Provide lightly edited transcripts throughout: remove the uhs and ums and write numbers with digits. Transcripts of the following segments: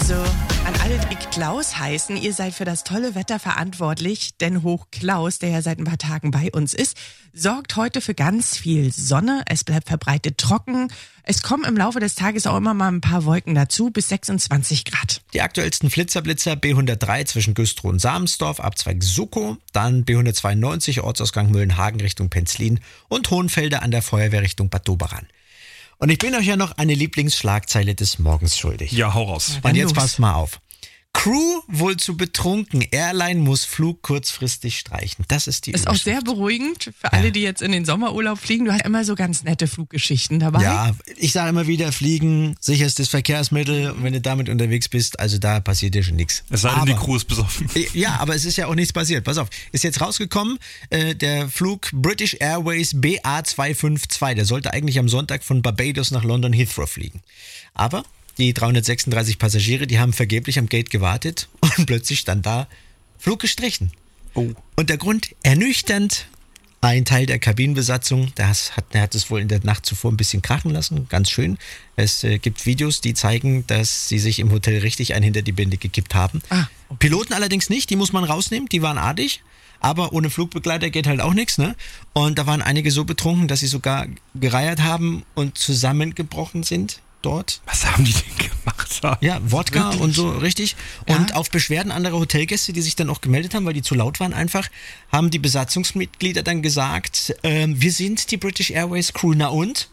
Also an alle, die Klaus heißen, ihr seid für das tolle Wetter verantwortlich, denn Hoch Klaus, der ja seit ein paar Tagen bei uns ist, sorgt heute für ganz viel Sonne. Es bleibt verbreitet trocken. Es kommen im Laufe des Tages auch immer mal ein paar Wolken dazu, bis 26 Grad. Die aktuellsten Flitzer B103 zwischen Güstrow und Samensdorf, Abzweig Suckow, dann B192 Ortsausgang Müllenhagen Richtung Penzlin und Hohenfelder an der Feuerwehr Richtung Bad Doberan. Und ich bin euch ja noch eine Lieblingsschlagzeile des Morgens schuldig. Ja, hau raus. Und jetzt passt mal auf. Crew wohl zu betrunken. Airline muss Flug kurzfristig streichen. Das ist die Ist auch sehr beruhigend für alle, die jetzt in den Sommerurlaub fliegen. Du hast immer so ganz nette Fluggeschichten dabei. Ja, ich sage immer wieder, Fliegen, sicherstes Verkehrsmittel. Und wenn du damit unterwegs bist, also da passiert dir schon nichts. Es sei denn, die Crew ist besoffen. Ja, aber es ist ja auch nichts passiert. Pass auf, ist jetzt rausgekommen, der Flug British Airways BA252, der sollte eigentlich am Sonntag von Barbados nach London Heathrow fliegen. Aber die 336 Passagiere, die haben vergeblich am Gate gewartet und plötzlich stand da, Flug gestrichen. Und der Grund, ernüchternd, ein Teil der Kabinenbesatzung, der hat es wohl in der Nacht zuvor ein bisschen krachen lassen, ganz schön. Es gibt Videos, die zeigen, dass sie sich im Hotel richtig einen hinter die Binde gekippt haben. Piloten allerdings nicht, die muss man rausnehmen, die waren artig. Aber ohne Flugbegleiter geht halt auch nichts, ne? Und da waren einige so betrunken, dass sie sogar gereiert haben und zusammengebrochen sind. Dort. Was haben die denn gemacht? Ja, Wodka wirklich? Und so, richtig. Ja. Und auf Beschwerden anderer Hotelgäste, die sich dann auch gemeldet haben, weil die zu laut waren einfach, haben die Besatzungsmitglieder dann gesagt, wir sind die British Airways Crew, na und?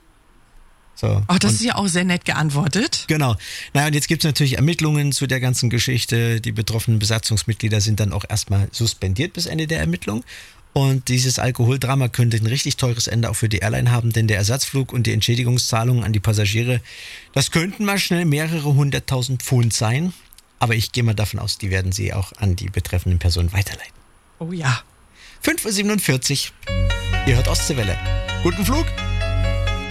So. Ach, das ist ja auch sehr nett geantwortet. Genau. Naja, und jetzt gibt es natürlich Ermittlungen zu der ganzen Geschichte. Die betroffenen Besatzungsmitglieder sind dann auch erstmal suspendiert bis Ende der Ermittlung. Und dieses Alkoholdrama könnte ein richtig teures Ende auch für die Airline haben, denn der Ersatzflug und die Entschädigungszahlungen an die Passagiere, das könnten mal schnell mehrere 100.000 Pfund sein. Aber ich gehe mal davon aus, die werden sie auch an die betreffenden Personen weiterleiten. Oh ja. 5.47 Uhr. Ihr hört Ostseewelle. Guten Flug!